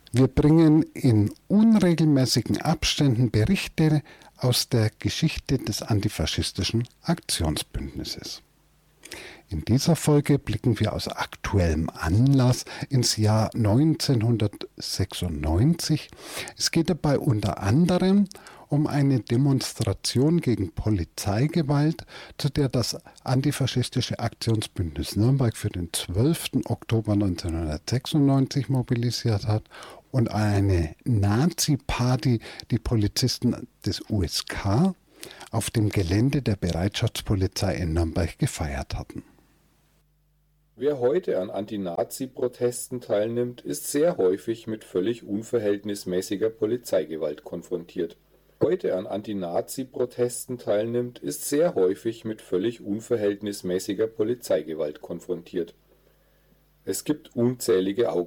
Wir bringen in unregelmäßigen Abständen Berichte aus der Geschichte des antifaschistischen Aktionsbündnisses. In dieser Folge blicken wir aus aktuellem Anlass ins Jahr 1996. Es geht dabei unter anderem um eine Demonstration gegen Polizeigewalt, zu der das antifaschistische Aktionsbündnis Nürnberg für den 12. Oktober 1996 mobilisiert hat, und eine Nazi-Party die Polizisten des USK auf dem Gelände der Bereitschaftspolizei in Nürnberg gefeiert hatten. Wer heute an Anti-Nazi-Protesten teilnimmt, ist sehr häufig mit völlig unverhältnismäßiger Polizeigewalt konfrontiert. Heute an Anti-Nazi-Protesten teilnimmt, ist sehr häufig mit völlig unverhältnismäßiger Polizeigewalt konfrontiert. Es gibt unzählige